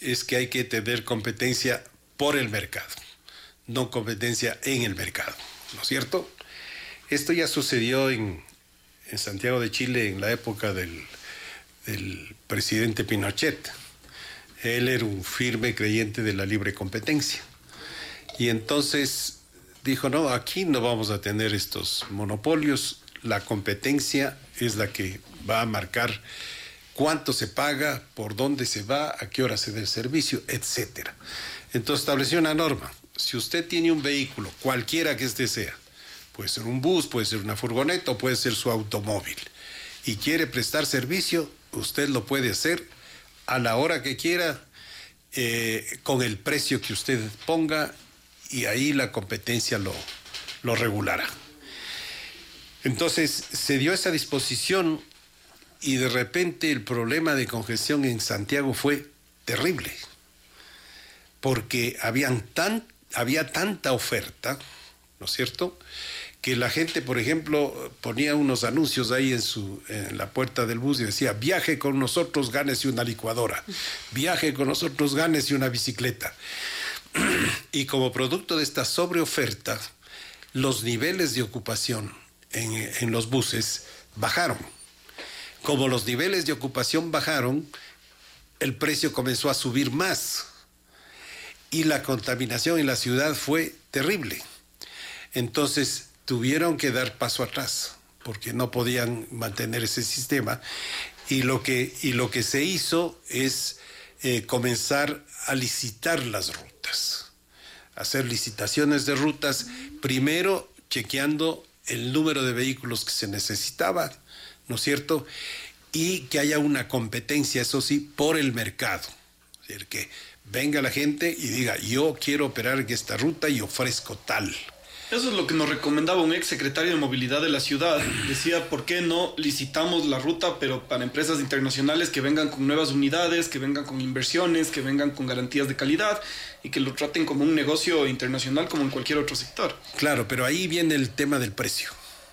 es que hay que tener competencia por el mercado, no competencia en el mercado, ¿no es cierto? Esto ya sucedió en Santiago de Chile en la época del presidente Pinochet. Él era un firme creyente de la libre competencia. Y entonces dijo, no, aquí no vamos a tener estos monopolios, la competencia es la que va a marcar cuánto se paga, por dónde se va, a qué hora se da el servicio, etc. Entonces estableció una norma. Si usted tiene un vehículo, cualquiera que este sea, puede ser un bus, puede ser una furgoneta o puede ser su automóvil, y quiere prestar servicio, usted lo puede hacer a la hora que quiera, con el precio que usted ponga, y ahí la competencia lo regulará. Entonces se dio esa disposición y de repente el problema de congestión en Santiago fue terrible, porque había tanta oferta, ¿no es cierto?, que la gente, por ejemplo, ponía unos anuncios ahí en la puerta del bus y decía, viaje con nosotros, gánese una licuadora, viaje con nosotros, gánese una bicicleta. Y como producto de esta sobreoferta, los niveles de ocupación en los buses bajaron. Como los niveles de ocupación bajaron, el precio comenzó a subir más y la contaminación en la ciudad fue terrible. Entonces tuvieron que dar paso atrás porque no podían mantener ese sistema, y lo que se hizo es comenzar a licitar las rutas, hacer licitaciones de rutas, primero chequeando el número de vehículos que se necesitaba, ¿no es cierto?, y que haya una competencia, eso sí, por el mercado. Es decir, que venga la gente y diga, yo quiero operar en esta ruta y ofrezco tal. Eso es lo que nos recomendaba un ex secretario de Movilidad de la ciudad. Decía, ¿por qué no licitamos la ruta, pero para empresas internacionales que vengan con nuevas unidades, que vengan con inversiones, que vengan con garantías de calidad y que lo traten como un negocio internacional como en cualquier otro sector? Claro, pero ahí viene el tema del precio,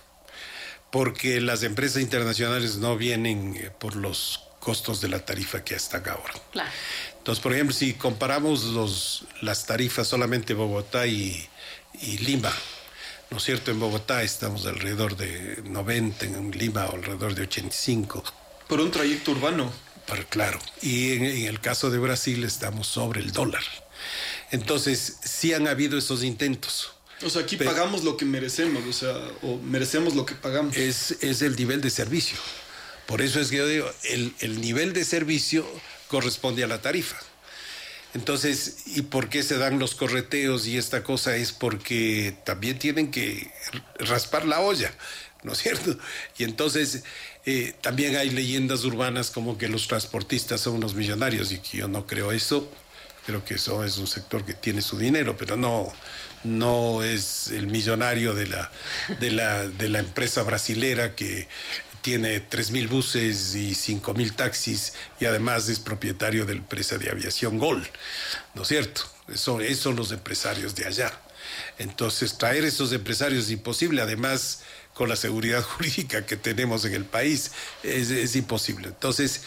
porque las empresas internacionales no vienen por los costos de la tarifa que hasta acá ahora. Claro. Entonces, por ejemplo, si comparamos las tarifas solamente Bogotá y Lima, ¿no es cierto? En Bogotá estamos alrededor de 90, en Lima alrededor de 85. Por un trayecto urbano. Pero claro, y en el caso de Brasil estamos sobre el dólar. Entonces, sí han habido esos intentos. O sea, aquí pagamos lo que merecemos, o merecemos lo que pagamos. Es el nivel de servicio. Por eso es que yo digo, el nivel de servicio corresponde a la tarifa. Entonces, ¿y por qué se dan los correteos y esta cosa? Es porque también tienen que raspar la olla, ¿no es cierto? Y entonces también hay leyendas urbanas como que los transportistas son unos millonarios, y que yo no creo eso. Creo que eso es un sector que tiene su dinero, pero no es el millonario de la empresa brasilera que tiene 3,000 buses y 5,000 taxis, y además es propietario de la empresa de aviación Gol, ¿no es cierto? Esos son los empresarios de allá. Entonces, traer esos empresarios es imposible, además con la seguridad jurídica que tenemos en el país, es imposible. Entonces,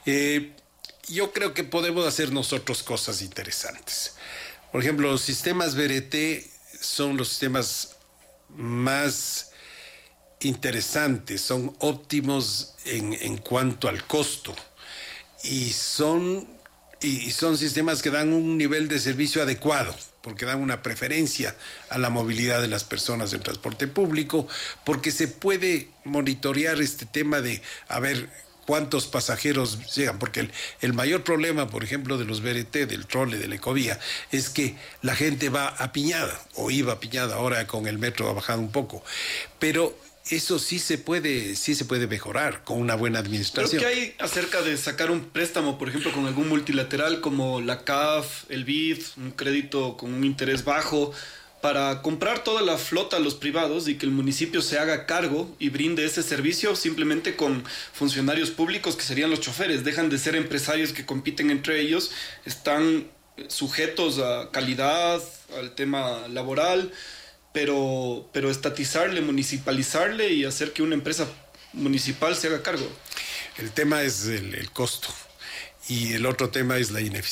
yo creo que podemos hacer nosotros cosas interesantes. Por ejemplo, los sistemas BRT son los sistemas más interesantes, son óptimos en cuanto al costo, y son sistemas que dan un nivel de servicio adecuado, porque dan una preferencia a la movilidad de las personas en transporte público, porque se puede monitorear este tema de a ver cuántos pasajeros llegan, porque el mayor problema, por ejemplo, de los BRT, del trole, de la ecovía, es que la gente va apiñada, o iba apiñada, ahora con el metro ha bajado un poco, pero eso sí se puede mejorar con una buena administración. ¿Pero qué hay acerca de sacar un préstamo, por ejemplo, con algún multilateral como la CAF, el BID, un crédito con un interés bajo, para comprar toda la flota a los privados y que el municipio se haga cargo y brinde ese servicio simplemente con funcionarios públicos que serían los choferes? Dejan de ser empresarios que compiten entre ellos, están sujetos a calidad, al tema laboral, pero estatizarle, municipalizarle y hacer que una empresa municipal se haga cargo. El tema es el costo, y el otro tema es la ineficiencia.